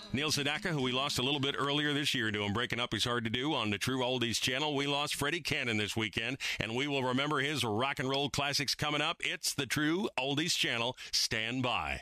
Neil Sedaka, who we lost a little bit earlier this year doing Breaking Up Is Hard to Do on the True Oldies channel. We lost Freddie Cannon this weekend, and we will remember his rock and roll classics coming up. It's the True Oldies channel. Stand by.